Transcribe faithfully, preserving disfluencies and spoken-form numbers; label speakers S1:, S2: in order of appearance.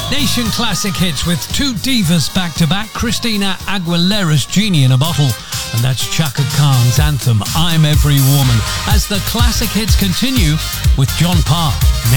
S1: Nation Classic Hits with two divas back-to-back, Christina Aguilera's Genie in a Bottle, and that's Chaka Khan's anthem, I'm Every Woman, as the Classic Hits continue with John Parr.